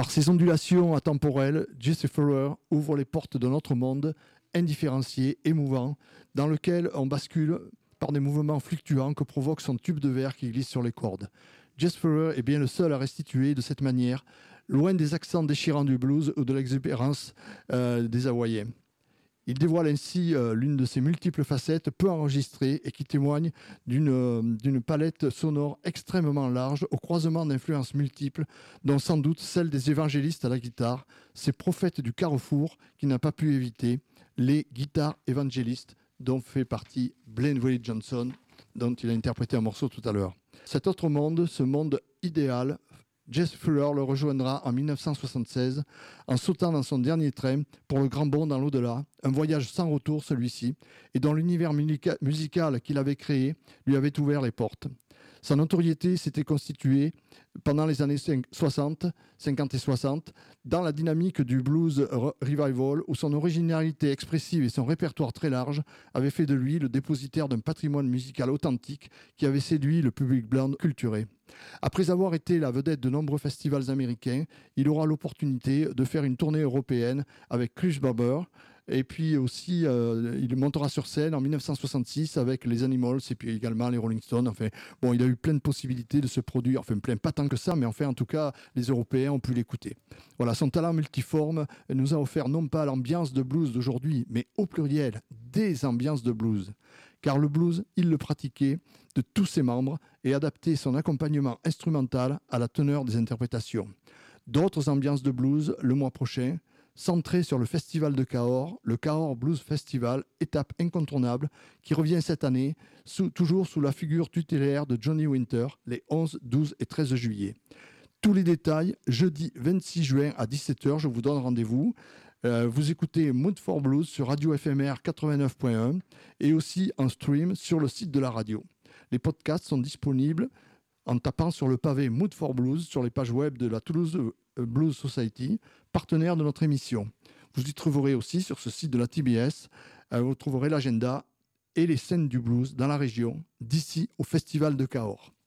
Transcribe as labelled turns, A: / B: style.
A: Par ses ondulations atemporelles, Jesse Fuller ouvre les portes de notre monde indifférencié, émouvant, dans lequel on bascule par des mouvements fluctuants que provoque son tube de verre qui glisse sur les cordes. Jesse Fuller est bien le seul à restituer de cette manière, loin des accents déchirants du blues ou de l'exubérance des Hawaïens. Il dévoile ainsi l'une de ses multiples facettes peu enregistrées et qui témoigne d'une palette sonore extrêmement large au croisement d'influences multiples, dont sans doute celle des évangélistes à la guitare, ces prophètes du carrefour qui n'a pas pu éviter les guitares évangélistes dont fait partie Blind Willie Johnson, dont il a interprété un morceau tout à l'heure. Cet autre monde, ce monde idéal, Jesse Fuller le rejoindra en 1976 en sautant dans son dernier train pour le grand bond dans l'au-delà, un voyage sans retour celui-ci, et dont l'univers musical qu'il avait créé lui avait ouvert les portes. Sa notoriété s'était constituée pendant les années 50 et 60, dans la dynamique du blues revival, où son originalité expressive et son répertoire très large avaient fait de lui le dépositaire d'un patrimoine musical authentique qui avait séduit le public blanc culturé. Après avoir été la vedette de nombreux festivals américains, il aura l'opportunité de faire une tournée européenne avec Chris Barber. Et puis aussi, il montera sur scène en 1966 avec les Animals et puis également les Rolling Stones. Enfin, bon, il a eu plein de possibilités de se produire. Enfin, plein, pas tant que ça, mais enfin, en tout cas, les Européens ont pu l'écouter. Voilà, son talent multiforme nous a offert non pas l'ambiance de blues d'aujourd'hui, mais au pluriel, des ambiances de blues. Car le blues, il le pratiquait de tous ses membres et adaptait son accompagnement instrumental à la teneur des interprétations. D'autres ambiances de blues le mois prochain, centré sur le festival de Cahors, le Cahors Blues Festival, étape incontournable, qui revient cette année, toujours sous la figure tutélaire de Johnny Winter, les 11, 12 et 13 juillet. Tous les détails, jeudi 26 juin à 17h, je vous donne rendez-vous. Vous écoutez Mood for Blues sur Radio FMR 89.1 et aussi en stream sur le site de la radio. Les podcasts sont disponibles en tapant sur le pavé Mood for Blues sur les pages web de la Toulouse Blues Society, partenaire de notre émission. Vous y trouverez aussi sur ce site de la TBS, vous trouverez l'agenda et les scènes du blues dans la région, d'ici au Festival de Cahors.